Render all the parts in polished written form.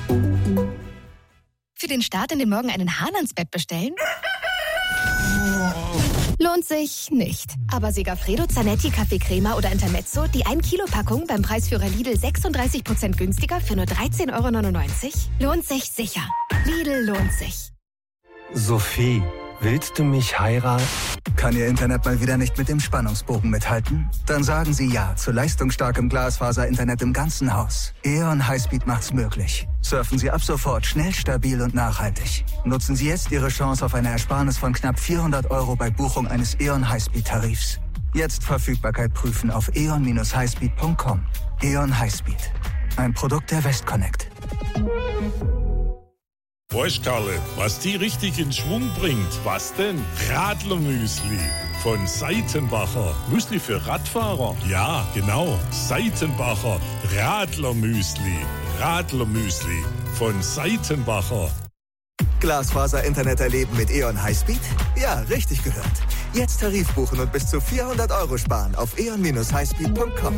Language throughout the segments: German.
Für den Start in den Morgen einen Hahn ans Bett bestellen? Lohnt sich nicht. Aber Segafredo, Zanetti, Kaffee-Crema oder Intermezzo, die 1-Kilo-Packung beim Preisführer Lidl 36% günstiger für nur 13,99 €? Lohnt sich sicher. Lidl lohnt sich. Sophie, willst du mich heiraten? Kann Ihr Internet mal wieder nicht mit dem Spannungsbogen mithalten? Dann sagen Sie ja zu leistungsstarkem Glasfaser-Internet im ganzen Haus. E.ON Highspeed macht's möglich. Surfen Sie ab sofort schnell, stabil und nachhaltig. Nutzen Sie jetzt Ihre Chance auf eine Ersparnis von knapp 400 € bei Buchung eines E.ON Highspeed-Tarifs. Jetzt Verfügbarkeit prüfen auf eon-highspeed.com. E.ON Highspeed. Ein Produkt der Westconnect. Weißt Karle, was die richtig in Schwung bringt? Was denn? Radlermüsli von Seitenbacher. Müsli für Radfahrer? Ja, genau. Seitenbacher Radlermüsli. Radlermüsli von Seitenbacher. Glasfaser-Internet erleben mit E.ON Highspeed? Ja, richtig gehört. Jetzt Tarif buchen und bis zu 400 € sparen auf eon-highspeed.com.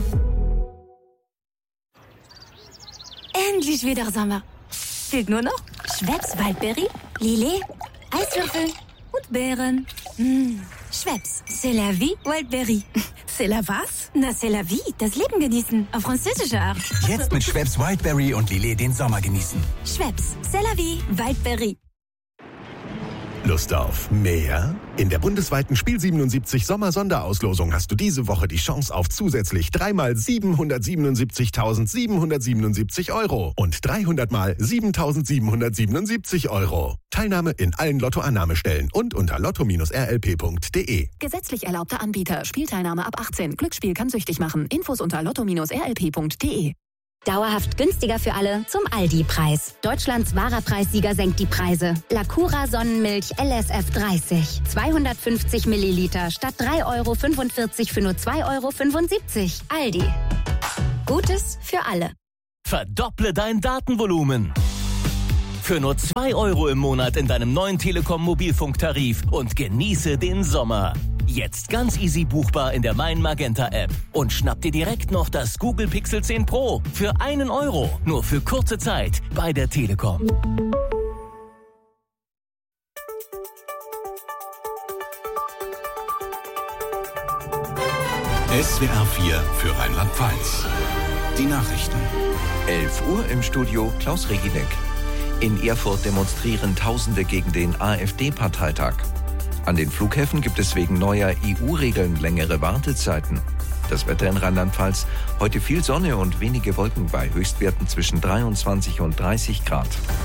Endlich wieder Sommer. Fehlt nur noch Schweppes Waldberry, Lillet, Eiswürfel und Beeren. Schweppes, c'est la vie, Waldberry. C'est la was? Na, c'est la vie, das Leben genießen, auf französische Art. Jetzt mit Schweppes Wildberry und Lillet den Sommer genießen. Schweppes, c'est la vie, Waldberry. Lust auf mehr? In der bundesweiten Spiel 77 Sommer-Sonderauslosung hast du diese Woche die Chance auf zusätzlich 3x 777.777 € und 300x 7.777 €. Teilnahme in allen Lottoannahmestellen und unter lotto-rlp.de. Gesetzlich erlaubter Anbieter. Spielteilnahme ab 18. Glücksspiel kann süchtig machen. Infos unter lotto-rlp.de. Dauerhaft günstiger für alle zum Aldi-Preis. Deutschlands wahrer Preissieger senkt die Preise. Lacura Sonnenmilch LSF 30. 250 Milliliter statt 3,45 € für nur 2,75 €. Aldi. Gutes für alle. Verdopple dein Datenvolumen. Für nur 2 € im Monat in deinem neuen Telekom-Mobilfunktarif und genieße den Sommer. Jetzt ganz easy buchbar in der Mein Magenta App. Und schnapp dir direkt noch das Google Pixel 10 Pro für 1 €. Nur für kurze Zeit bei der Telekom. SWR 4 für Rheinland-Pfalz. Die Nachrichten. 11 Uhr im Studio Klaus Reginek. In Erfurt demonstrieren Tausende gegen den AfD-Parteitag. An den Flughäfen gibt es wegen neuer EU-Regeln längere Wartezeiten. Das Wetter in Rheinland-Pfalz: heute viel Sonne und wenige Wolken bei Höchstwerten zwischen 23 und 30 Grad.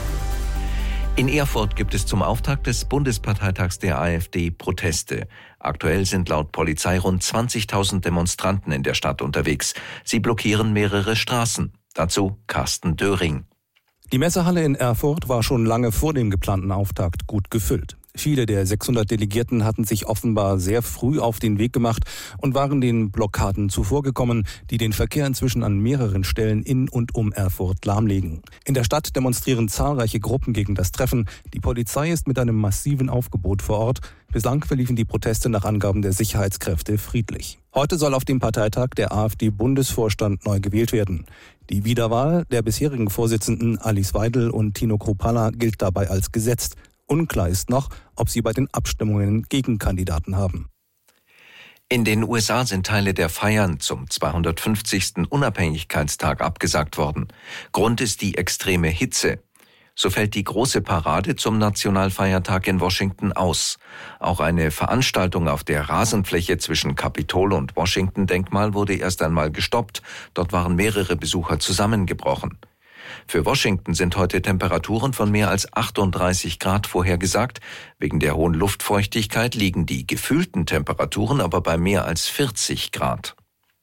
In Erfurt gibt es zum Auftakt des Bundesparteitags der AfD Proteste. Aktuell sind laut Polizei rund 20.000 Demonstranten in der Stadt unterwegs. Sie blockieren mehrere Straßen. Dazu Carsten Döring. Die Messehalle in Erfurt war schon lange vor dem geplanten Auftakt gut gefüllt. Viele der 600 Delegierten hatten sich offenbar sehr früh auf den Weg gemacht und waren den Blockaden zuvorgekommen, die den Verkehr inzwischen an mehreren Stellen in und um Erfurt lahmlegen. In der Stadt demonstrieren zahlreiche Gruppen gegen das Treffen. Die Polizei ist mit einem massiven Aufgebot vor Ort. Bislang verliefen die Proteste nach Angaben der Sicherheitskräfte friedlich. Heute soll auf dem Parteitag der AfD-Bundesvorstand neu gewählt werden. Die Wiederwahl der bisherigen Vorsitzenden Alice Weidel und Tino Kruppalla gilt dabei als gesetzt. Unklar ist noch, ob sie bei den Abstimmungen Gegenkandidaten haben. In den USA sind Teile der Feiern zum 250. Unabhängigkeitstag abgesagt worden. Grund ist die extreme Hitze. So fällt die große Parade zum Nationalfeiertag in Washington aus. Auch eine Veranstaltung auf der Rasenfläche zwischen Kapitol und Washington-Denkmal wurde erst einmal gestoppt. Dort waren mehrere Besucher zusammengebrochen. Für Washington sind heute Temperaturen von mehr als 38 Grad vorhergesagt. Wegen der hohen Luftfeuchtigkeit liegen die gefühlten Temperaturen aber bei mehr als 40 Grad.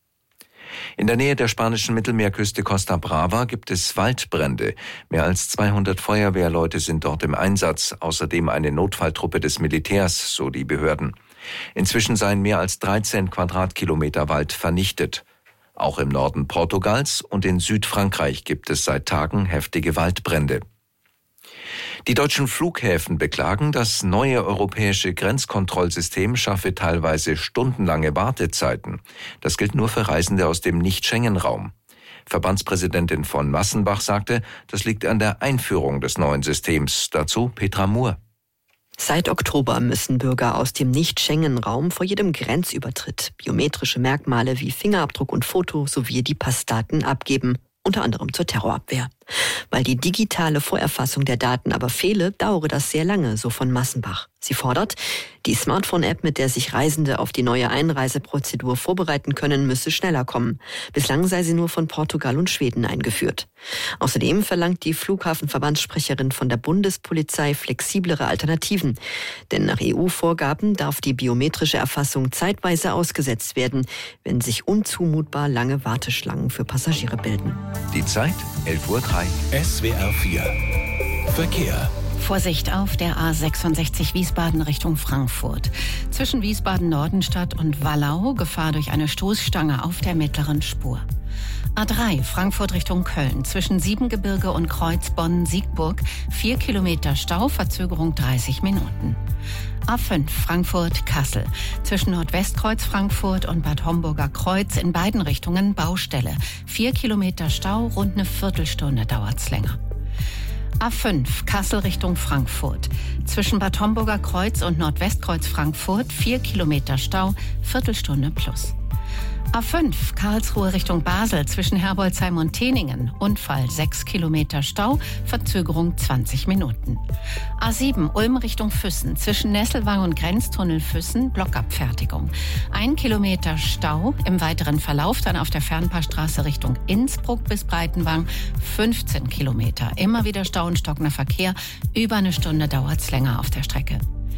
In der Nähe der spanischen Mittelmeerküste Costa Brava gibt es Waldbrände. Mehr als 200 Feuerwehrleute sind dort im Einsatz, außerdem eine Notfalltruppe des Militärs, so die Behörden. Inzwischen seien mehr als 13 Quadratkilometer Wald vernichtet. Auch im Norden Portugals und in Südfrankreich gibt es seit Tagen heftige Waldbrände. Die deutschen Flughäfen beklagen, das neue europäische Grenzkontrollsystem schaffe teilweise stundenlange Wartezeiten. Das gilt nur für Reisende aus dem Nicht-Schengen-Raum. Verbandspräsidentin von Massenbach sagte, das liegt an der Einführung des neuen Systems. Dazu Petra Muhr. Seit Oktober müssen Bürger aus dem Nicht-Schengen-Raum vor jedem Grenzübertritt biometrische Merkmale wie Fingerabdruck und Foto sowie die Passdaten abgeben, unter anderem zur Terrorabwehr. Weil die digitale Vorerfassung der Daten aber fehle, dauere das sehr lange, so von Massenbach. Sie fordert, die Smartphone-App, mit der sich Reisende auf die neue Einreiseprozedur vorbereiten können, müsse schneller kommen. Bislang sei sie nur von Portugal und Schweden eingeführt. Außerdem verlangt die Flughafenverbandssprecherin von der Bundespolizei flexiblere Alternativen. Denn nach EU-Vorgaben darf die biometrische Erfassung zeitweise ausgesetzt werden, wenn sich unzumutbar lange Warteschlangen für Passagiere bilden. Die Zeit 11:03 Uhr. SWR 4 Verkehr. Vorsicht auf der A66 Wiesbaden Richtung Frankfurt. Zwischen Wiesbaden-Nordenstadt und Wallau Gefahr durch eine Stoßstange auf der mittleren Spur. A3 Frankfurt Richtung Köln. Zwischen Siebengebirge und Kreuzbonn-Siegburg 4 Kilometer Stau, Verzögerung 30 Minuten. A5 Frankfurt-Kassel. Zwischen Nordwestkreuz Frankfurt und Bad Homburger Kreuz in beiden Richtungen Baustelle. 4 Kilometer Stau, rund eine Viertelstunde dauert's länger. A5 Kassel Richtung Frankfurt. Zwischen Bad Homburger Kreuz und Nordwestkreuz Frankfurt 4 Kilometer Stau, Viertelstunde plus. A5 Karlsruhe Richtung Basel zwischen Herbolzheim und Teningen. Unfall 6 Kilometer Stau, Verzögerung 20 Minuten. A7 Ulm Richtung Füssen zwischen Nesselwang und Grenztunnel Füssen Blockabfertigung. 1 Kilometer Stau, im weiteren Verlauf dann auf der Fernpassstraße Richtung Innsbruck bis Breitenwang 15 Kilometer. Immer wieder Stau und stockender Verkehr, über eine Stunde dauert's länger auf der Strecke.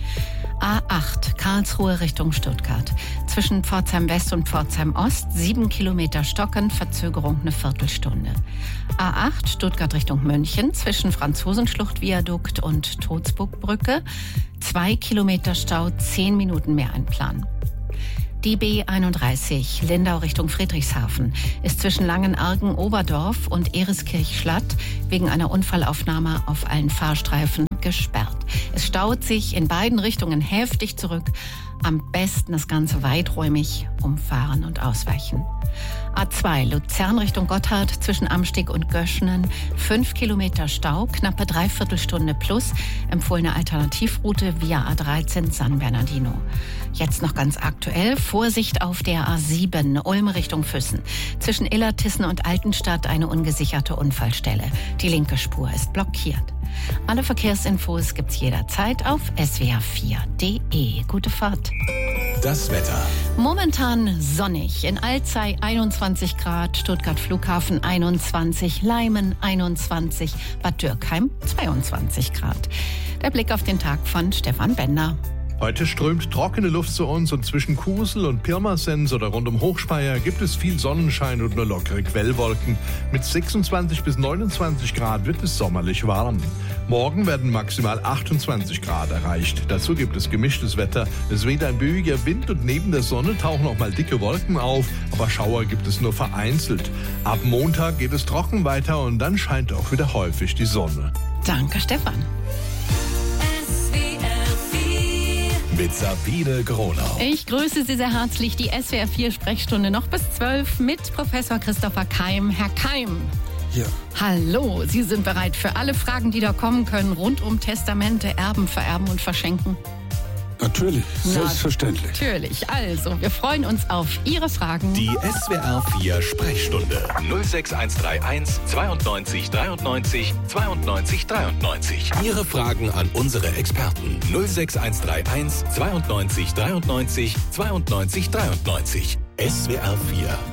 A8 Karlsruhe Richtung Stuttgart. Zwischen Pforzheim West und Pforzheim Ost 7 Kilometer stocken, Verzögerung eine Viertelstunde. A8 Stuttgart Richtung München zwischen Franzosenschlucht-Viadukt und Todsburgbrücke 2 Kilometer Stau, 10 Minuten mehr einplanen. Die B31 Lindau Richtung Friedrichshafen ist zwischen Langenargen-Oberdorf und Ereskirch-Schlatt wegen einer Unfallaufnahme auf allen Fahrstreifen gesperrt. Es staut sich in beiden Richtungen heftig zurück. Am besten das Ganze weiträumig umfahren und ausweichen. A2 Luzern Richtung Gotthard zwischen Amsteg und Göschenen 5 Kilometer Stau, knappe Dreiviertelstunde plus. Empfohlene Alternativroute via A13 San Bernardino. Jetzt noch ganz aktuell, Vorsicht auf der A7 Ulm Richtung Füssen. Zwischen Illertissen und Altenstadt eine ungesicherte Unfallstelle. Die linke Spur ist blockiert. Alle Verkehrsinfos gibt's jederzeit auf swr4.de. Gute Fahrt. Das Wetter. Momentan sonnig. In Alzey 21 Grad, Stuttgart Flughafen 21, Leimen 21, Bad Dürkheim 22 Grad. Der Blick auf den Tag von Stefan Bender. Heute strömt trockene Luft zu uns und zwischen Kusel und Pirmasens oder rund um Hochspeyer gibt es viel Sonnenschein und nur lockere Quellwolken. Mit 26 bis 29 Grad wird es sommerlich warm. Morgen werden maximal 28 Grad erreicht. Dazu gibt es gemischtes Wetter. Es weht ein böiger Wind und neben der Sonne tauchen auch mal dicke Wolken auf, aber Schauer gibt es nur vereinzelt. Ab Montag geht es trocken weiter und dann scheint auch wieder häufig die Sonne. Danke, Stefan. Mit Sabine Gronau. Ich grüße Sie sehr herzlich. Die SWR 4 Sprechstunde noch bis 12 mit Professor Christopher Keim. Herr Keim. Ja. Hallo, Sie sind bereit für alle Fragen, die da kommen können, rund um Testamente, Erben, Vererben und Verschenken? Natürlich, selbstverständlich. Natürlich, also, wir freuen uns auf Ihre Fragen. Die SWR 4 Sprechstunde 06131 92 93 92 93. Ihre Fragen an unsere Experten 06131 92 93 92 93. SWR 4